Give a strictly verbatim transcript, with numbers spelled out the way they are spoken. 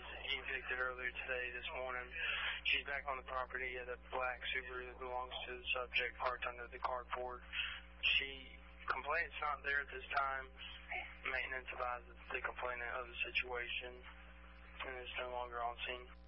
was evicted earlier today, this morning. She's back on the property at a black Subaru that belongs to the subject parked under the carport. She complainant's not there at this time. Maintenance advises the complainant of the situation and is no longer on scene.